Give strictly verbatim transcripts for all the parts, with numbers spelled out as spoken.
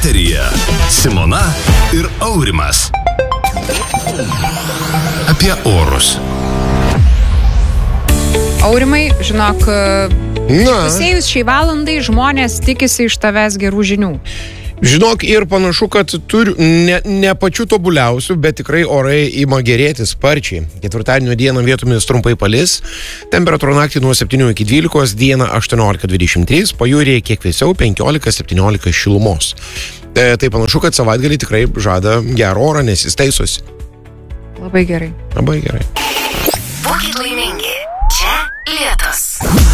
Eteryje Simona ir Aurimas. Apie orus. Aurimai, žinok, Na, pusėjus šiai valandai žmonės tikisi iš tavęs gerų žinių. žinok, ir panašu, kad turiu ne, ne pačių tobuliausių, bet tikrai orai ima gerėti sparčiai. Ketvirtadienio dieną vietomis trumpai palis, temperatūra naktį nuo septynių iki dvylikos, dieną aštuoniolika dvidešimt trys, pajūryje kiek vėsiau penkiolika septyniolika šilumos. Tai, tai panašu, kad savaitgalį tikrai žada gerą orą, nes jis taisosi. Labai gerai. Labai gerai. Būkit laimingi. Čia Lietus.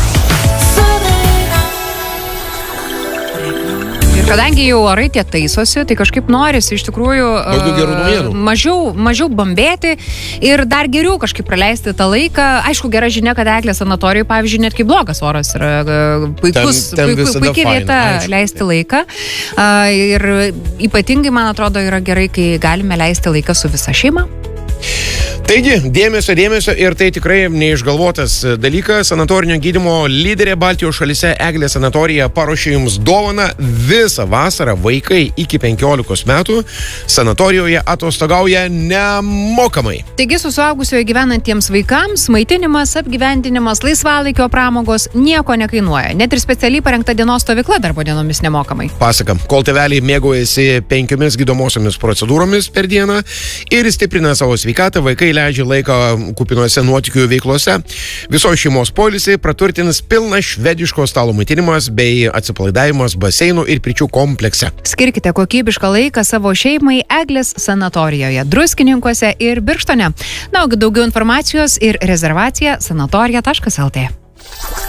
Ir kadangi jau orai tie taisosi, tai kažkaip norisi iš tikrųjų Daugiau gerų naujienų. mažiau, mažiau bambėti ir dar geriau kažkaip praleisti tą laiką. Aišku, gera žinia, kad Eglės sanatorijai, pavyzdžiui, net kai blogas oras yra e, puikus, Ten- ten puiku, visada puikia faina, vieta aišku. leisti laiką. A, ir ypatingai, man atrodo, yra gerai, kai galime leisti laiką su visa šeima. Taigi, dėmesio, dėmesio ir tai tikrai neišgalvotas dalykas. Sanatorinio gydymo lyderė Baltijos šalyse Eglės sanatorija paruošė jums dovaną visą vasarą. Vaikai iki penkiolikos metų sanatorijoje atostogauja nemokamai. Taigi su suaugusioje gyvenantiems vaikams maitinimas, apgyvendinimas, laisvalaikio pramogos nieko nekainuoja. Net ir specialiai parengta dienos stovykla darbo dienomis nemokamai. Pasakam, kol tėveliai mėgaujasi penkiomis gydomosiomis procedūromis per dieną ir stiprina savo sveikatą, vaikai leidžia laiką kupinuose nuotykių veiklose. Visos šeimos poilsį praturtins pilnas švediško stalo maitinimas bei atsipalaidavimas baseinų ir pirčių komplekse. Skirkite kokybišką laiką savo šeimai Eglės sanatorijoje, Druskininkuose ir Birštone. Na, o daugiau informacijos ir rezervacija sanatorija taškas lt.